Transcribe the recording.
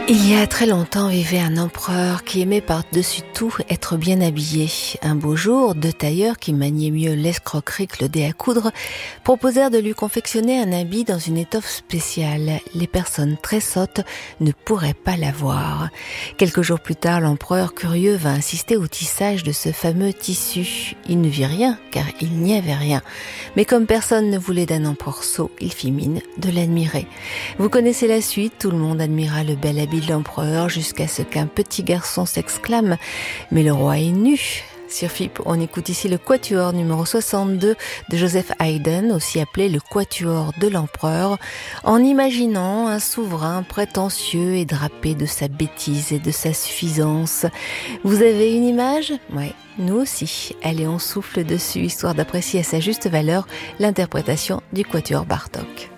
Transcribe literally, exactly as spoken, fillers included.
Il y a très longtemps vivait un empereur qui aimait par-dessus tout être bien habillé. Un beau jour, deux tailleurs qui maniaient mieux l'escroquerie que le dé à coudre proposèrent de lui confectionner un habit dans une étoffe spéciale. Les personnes très sottes ne pourraient pas l'avoir. Quelques jours plus tard, l'empereur curieux vint assister au tissage de ce fameux tissu. Il ne vit rien, car il n'y avait rien. Mais comme personne ne voulait d'un empereur sot, il fit mine de l'admirer. Vous connaissez la suite, tout le monde admira le bel habit de l'empereur jusqu'à ce qu'un petit garçon s'exclame « Mais le roi est nu !» Sur F I P, on écoute ici le quatuor numéro soixante-deux de Joseph Haydn, aussi appelé le quatuor de l'empereur, en imaginant un souverain prétentieux et drapé de sa bêtise et de sa suffisance. Vous avez une image ? Ouais, nous aussi. Allez, on souffle dessus, histoire d'apprécier à sa juste valeur l'interprétation du quatuor Bartók.